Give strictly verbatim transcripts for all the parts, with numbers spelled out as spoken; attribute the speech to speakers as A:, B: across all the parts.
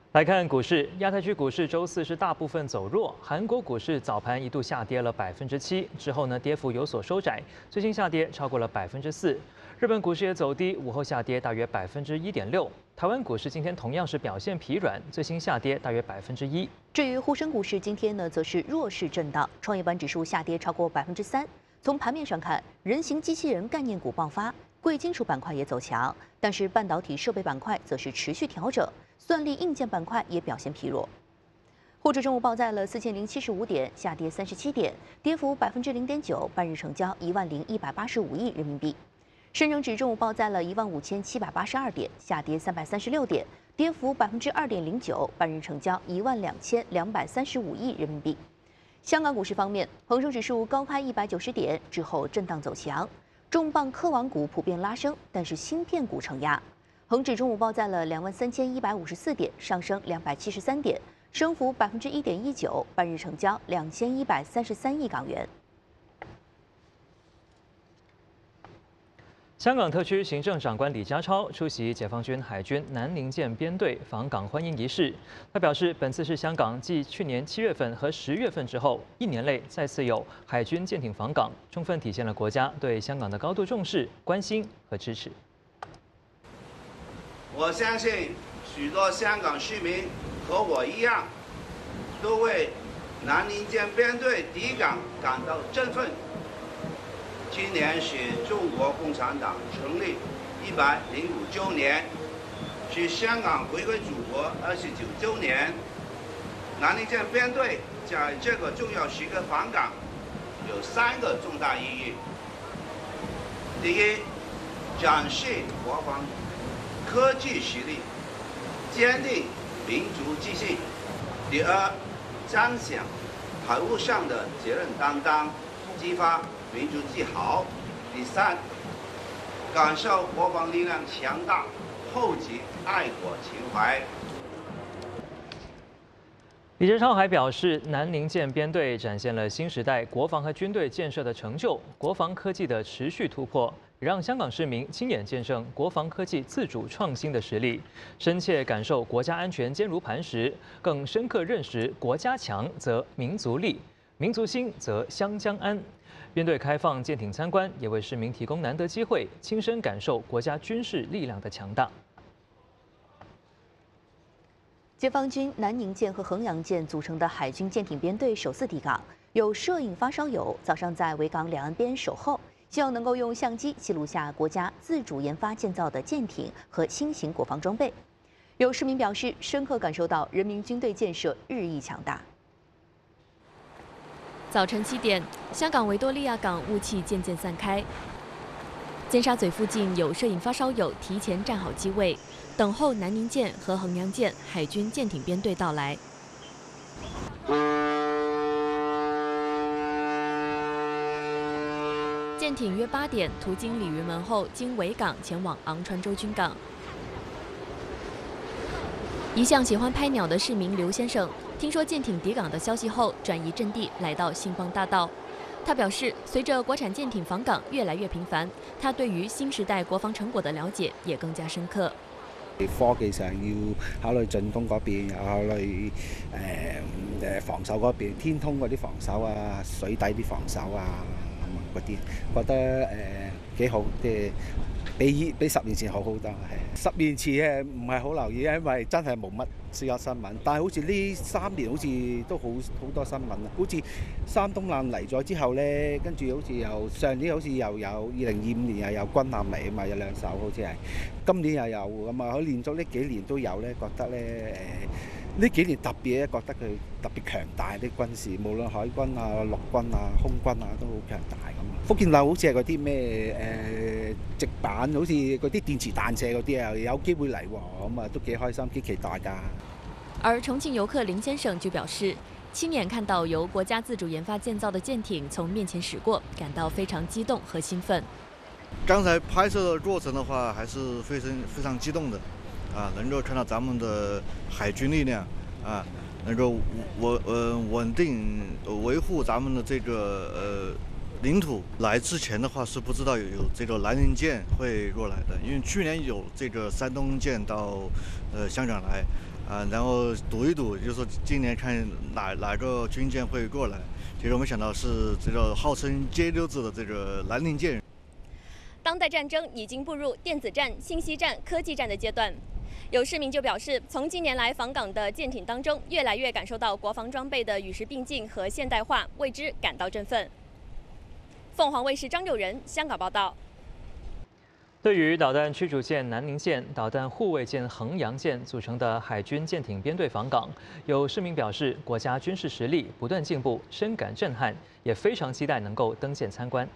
A: 来看股市，亚太区股市周四是大部分走弱，韩国股市早盘一度下跌了百分之七，之后呢跌幅有所收窄，最新下跌超过了百分之四。日本股市也走低，午后下跌大约百分之一点六。台湾股市今天同样是表现疲软，最新下跌大约百分之一。
B: 至于沪深股市今天呢，则是弱势震荡，创业板指数下跌超过百分之三。从盘面上看，人形机器人概念股爆发，贵金属板块也走强，但是半导体设备板块则是持续调整。算力硬件板块也表现疲弱，沪指中午报在了四千零七十五点，下跌三十七点，跌幅百分之零点九，半日成交一万零一百八十五亿人民币。深成指中午报在了一万五千七百八十二点，下跌三百三十六点，跌幅百分之二点零九，半日成交一万两千两百三十五亿人民币。香港股市方面，恒生指数高开一百九十点之后震荡走强，重磅科网股普遍拉升，但是芯片股承压。恒指中午报在了两万三千一百五十四点，上升两百七十三点，升幅百分之一点一九，半日成交两千一百三十三亿港元。
A: 香港特区行政长官李家超出席解放军海军南宁舰编队访港欢迎仪式。他表示，本次是香港继去年七月份和十月份之后，一年内再次有海军舰艇访港，充分体现了国家对香港的高度重视、关心和支持。
C: 我相信许多香港市民和我一样，都为南宁舰编队抵港感到振奋。今年是中国共产党成立一百零五周年，是香港回归祖国二十九周年。南宁舰编队在这个重要时刻访港，有三个重大意义。第一，展示国防科技实力，坚定民族自信；第二，彰显海务上的责任担当，激发民族自豪；第三，感受国防力量强大，厚积爱国情怀。
A: 李家超还表示，南宁舰编队展现了新时代国防和军队建设的成就，国防科技的持续突破。也让香港市民亲眼见证国防科技自主创新的实力，深切感受国家安全坚如磐石，更深刻认识国家强则民族利，民族兴则湘江安。编队开放舰艇参观，也为市民提供难得机会，亲身感受国家军事力量的强大。
B: 解放军南宁舰和衡阳舰组成的海军舰艇编队首次抵港，有摄影发烧友早上在维港两岸边守候。希望能够用相机记录下国家自主研发建造的舰艇和新型国防装备。有市民表示，深刻感受到人民军队建设日益强大。
D: 早晨七点，香港维多利亚港雾气渐渐散开，尖沙咀附近有摄影发烧友提前站好机位，等候南宁舰和衡阳舰海军舰艇编队到来。舰艇约八点途经鲤鱼门后，经维港前往昂船洲军港。一向喜欢拍鸟的市民刘先生，听说舰艇抵港的消息后，转移阵地来到星光大道。他表示，随着国产舰艇访港越来越频繁，他对于新时代国防成果的了解也更加深刻。
E: 科技上要考慮進攻嗰邊，又考慮誒誒防守嗰邊，天空嗰啲防守啊，水底啲防守啊。嗰啲覺得誒幾好，即係比比十年前好好多。係十年前誒唔係好留意，因為真係冇乜私家新聞。但係好似呢三年好似都好好多新聞啊！好似山東艦嚟咗之後咧，跟住好似又上年好似又有二零二五年又有軍艦嚟啊嘛，有兩艘好似係，今年又有咁啊！佢連續呢幾年都有咧，覺得咧誒。呢幾年特別咧，覺得佢特別強大啲軍事，無論海軍啊、陸軍啊、空軍啊都好強大咁。福建樓好似係嗰啲咩誒直板，好似嗰啲電磁彈射嗰啲啊，有機會嚟喎，咁啊都幾開心、幾期待㗎。
D: 而重慶遊客林先生就表示，亲眼看到由国家自主研发建造的舰艇从面前驶过，感到非常激动和兴奋。
F: 刚才拍摄的过程的话，还是非常非常激动的。啊，能够看到咱们的海军力量啊，能够稳呃稳定维护咱们的这个呃领土。来之前的话是不知道有有这个南宁舰会过来的，因为去年有这个山东舰到呃香港来， 啊，然后赌一赌，就是说今年看哪哪个军舰会过来。结果没想到是这个号称街溜子的这个南宁舰。
D: 当代战争已经步入电子战、信息战、科技战的阶段。有市民就表示，从近年来访港的舰艇当中，越来越感受到国防装备的与时并进和现代化，为之感到振奋。凤凰卫视张友仁香港报道。
A: 对于导弹驱逐舰南宁舰、导弹护卫舰衡阳舰组成的海军舰艇编队访港，有市民表示，国家军事实力不断进步，深感震撼，也非常期待能夠登艦參觀。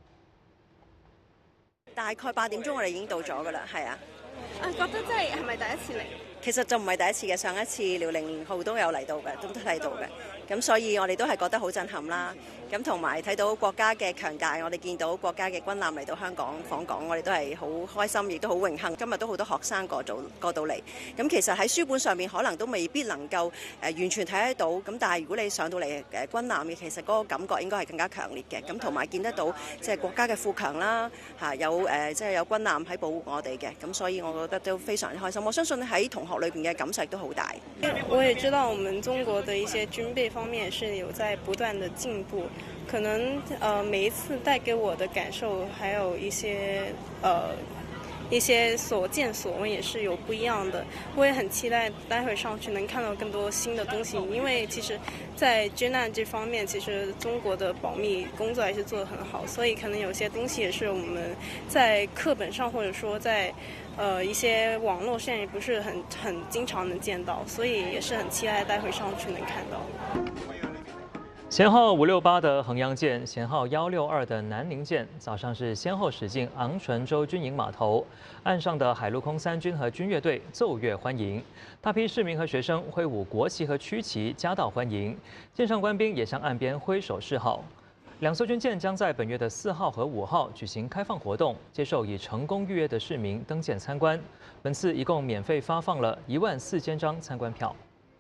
G: 大概八點鐘我哋已經到咗㗎啦，係啊。
H: 啊，覺得真係係咪第一次嚟？
G: 其實就唔係第一次嘅，上一次遼寧號都有嚟到嘅，都都睇到嘅。咁所以我哋都係覺得好震撼啦。咁同埋睇到國家嘅強大，我哋見到國家嘅軍艦嚟到香港訪港，我哋都係好開心，亦都好榮幸。今日都好多學生過到過到嚟。咁其實喺書本上面可能都未必能夠誒、呃、完全睇得到。咁但係如果你上到嚟誒、呃、軍艦嘅，其實嗰個感覺應該係更加強烈嘅。咁同埋見得到即係國家嘅富強啦，嚇有誒即係有軍艦喺保護我哋嘅。咁所以我覺得都非常開心。我相信喺同學裏邊嘅感受都好大。
H: 我也知道我們中國的一些軍備方面是有在不斷的進步。可能呃每一次帶給我的感受，還有一些呃一些所見所聞也是有不一樣的。我也很期待待會上去能看到更多新的東西，因為其實在軍艦這方面，其實中國的保密工作還是做得很好，所以可能有些東西也是我們在課本上或者說在呃一些網絡上也不是很很經常能見到，所以也是很期待待會上去能看到。
A: 舷號五六八的衡陽艦、舷號一六二的南寧艦，早上是先後駛進昂船洲軍營碼頭，岸上的海陸空三軍和軍樂隊奏樂歡迎，大批市民和學生揮舞國旗和區旗夾道歡迎，艦上官兵也向岸邊揮手示好。兩艘軍艦將在本月的四號和五號舉行開放活動，接受已成功預約的市民登艦參觀。本次一共免費發放了一萬四千張參觀票。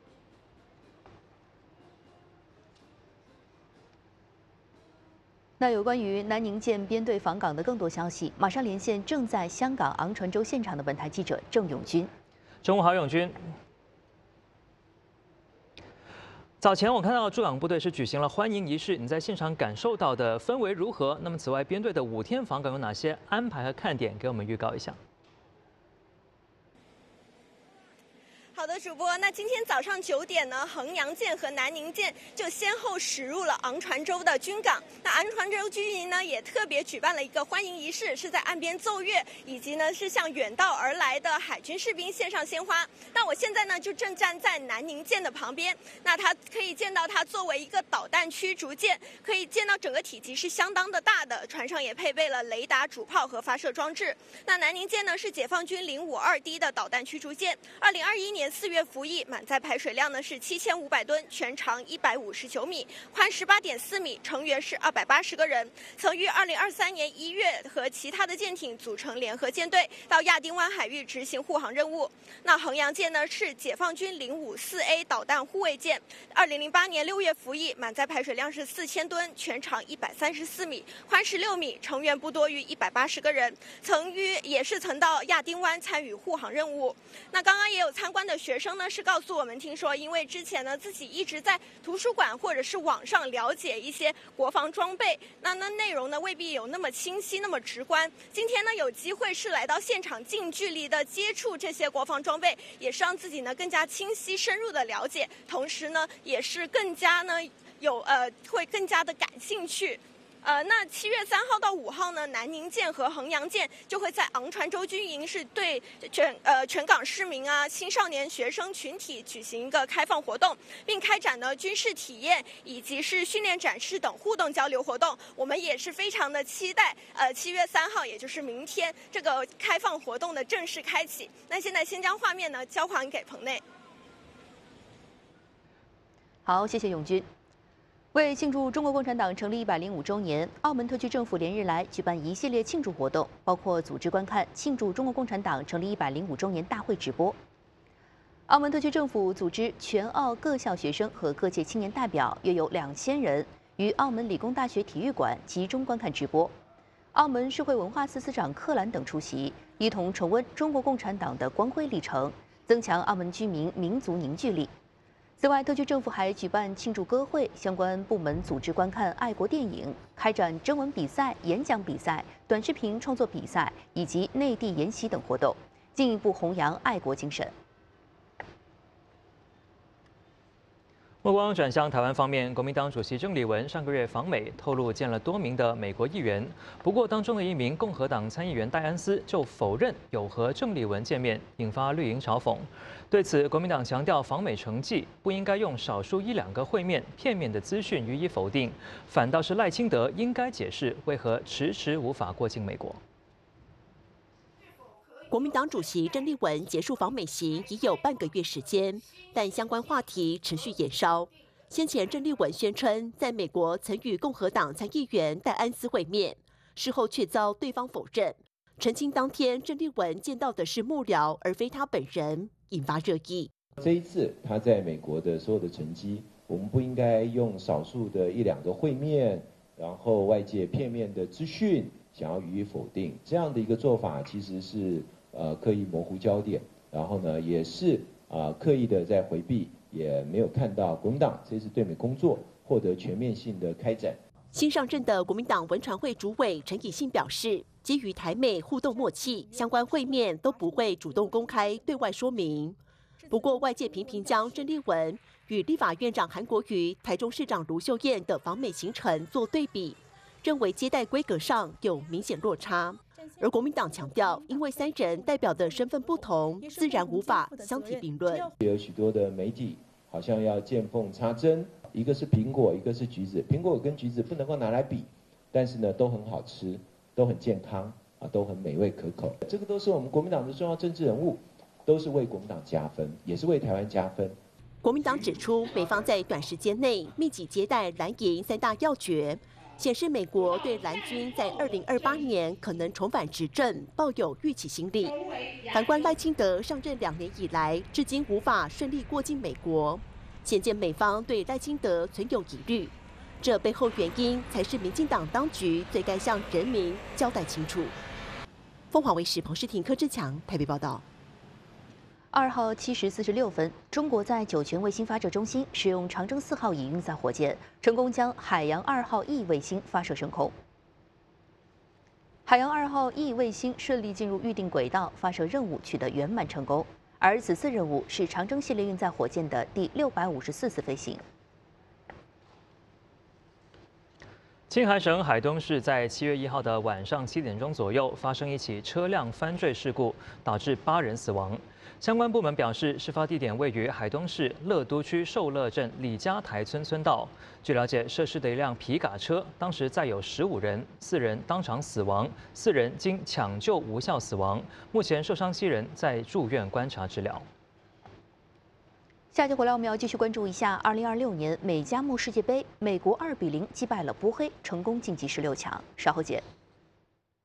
B: 那有關於南寧艦編隊訪港的更多消息，馬上連線正在香港昂船洲現場的本台記者鄭永軍。
A: 中午好，永軍。早前我看到駐港部隊是舉行了歡迎儀式，你在現場感受到的氛圍如何？那麼此外，編隊的五天訪港有哪些安排和看點？給我們預告一下。
H: 好的，主播。那今天早上九點呢，衡陽艦和南寧艦就先後駛入了昂船洲的軍港。那昂船洲軍營呢，也特別舉辦了一個歡迎儀式，是在岸邊奏樂，以及呢是向遠道而來的海軍士兵獻上鮮花。那我現在呢就正站在南寧艦的旁邊，那它可以見到它作為一個導彈驅逐艦，可以見到整個體積是相當的大的，船上也配備了雷達、主炮和發射裝置。那南寧艦呢是解放軍零五二 D 的導彈驅逐艦，二零二一年四月服役，滿載排水量呢是七千五百噸，全長一百五十九米，寬十八點四米，成員是二百八十個人。曾於二零二三年一月和其他的艦艇組成聯合艦隊，到亞丁灣海域執行護航任務。那衡陽艦呢是解放軍零五四 A 導彈護衛艦，二零零八年六月服役，滿載排水量是四千噸，全長一百三十四米，寬十六米，成員不多於一百八十個人。曾於也是曾到亞丁灣參與護航任務。那剛剛也有參觀的學生呢，是告訴我們，聽說因為之前呢自己一直在圖書館或者是網上了解一些國防裝備，那那內容呢未必有那麼清晰那麼直觀。今天呢有機會是來到現場近距離的接觸這些國防裝備，也是讓自己呢更加清晰深入的了解，同時呢也是更加呢有呃會更加的感興趣。呃，那七月三號到五號呢，南寧艦和衡陽艦就會在昂船洲軍營是對全呃全港市民啊、青少年學生群體舉行一個開放活動，並開展呢軍事體驗以及是訓練展示等互動交流活動。我們也是非常的期待，呃，七月三號，也就是明天這個開放活動的正式開啟。那現在先將畫面呢交還給棚內。
B: 好，謝謝永軍。為慶祝中國共產黨成立一百零五週年，澳門特區政府連日來舉辦一系列慶祝活動，包括組織觀看慶祝中國共產黨成立一百零五週年大會直播。澳門特區政府組織全澳各校學生和各界青年代表約有兩千人，於澳門理工大學體育館集中觀看直播。澳門社會文化司司長克蘭等出席，一同重溫中國共產黨的光輝歷程， 增强澳门居民民族凝聚力。此外，特区政府还举办庆祝歌会，相关部门组织观看爱国电影，开展征文比赛、演讲比赛、短视频创作比赛以及内地研习等活动，进一步弘扬爱国精神。
A: 目光转向台湾方面，国民党主席郑丽文上个月访美，透露见了多名的美国议员。不过，当中的一名共和党参议员戴安斯就否认有和郑丽文见面，引发绿营嘲讽。对此，国民党强调访美成绩不应该用少数一两个会面片面的资讯予以否定，反倒是赖清德应该解释为何迟迟无法过境美国。
I: 国民党主席郑丽文结束访美行已有半个月时间，但相关话题持续延烧。先前郑丽文宣称在美国曾与共和党参议员戴安斯会面，事后却遭对方否认，澄清当天郑丽文见到的是幕僚而非他本人，引发热议。
J: 这一次他在美国的所有的成绩，我们不应该用少数的一两个会面，然后外界片面的资讯想要予以否定，这样的一个做法其实是呃刻意模糊焦点，然后呢也是啊、呃、刻意的在回避，也没有看到国民党这次对美工作获得全面性的开展。
I: 新上任的国民党文传会主委陈以信表示，基于台美互动默契，相关会面都不会主动公开对外说明。不过，外界频频将郑丽文与立法院长韩国瑜、台中市长卢秀燕的访美行程做对比，认为接待规格上有明显落差。而国民党强调，因为三人代表的身份不同，自然无法相提并论。
J: 有许多的媒体好像要见缝插针，一个是苹果，一个是橘子，苹果跟橘子不能够拿来比，但是呢都很好吃，都很健康啊，都很美味可口。这个都是我们国民党的重要政治人物，都是为国民党加分，也是为台湾加分。
I: 国民党指出，美方在短时间内密集接待蓝营三大要诀，显示美国对蓝军在二零二八年可能重返执政抱有预期心理。反观赖清德上任两年以来，至今无法顺利过境美国，显见美方对赖清德存有疑虑。这背后原因才是民进党当局最该向人民交代清楚。凤凰卫视彭诗婷、柯志强台北报道。
B: 二号七时四十六分，中国在酒泉卫星发射中心使用长征四号乙运载火箭，成功将海洋二号 E 卫星发射升空。海洋二号 E 卫星顺利进入预定轨道，发射任务取得圆满成功。而此次任务是长征系列运载火箭的第六百五十四次飞行。
A: 青海省海东市在七月一号的晚上七点钟左右发生一起车辆翻坠事故，导致八人死亡。相关部门表示，事发地点位于海东市乐都区寿乐镇李家台村村道。据了解，涉事的一辆皮卡车当时载有十五人，四人当场死亡，四人经抢救无效死亡。目前受伤七人在住院观察治疗。
B: 下节回来，我们要继续关注一下二零二六年美加墨世界杯，美国二比零击败了波黑，成功晋级十六强。稍后见。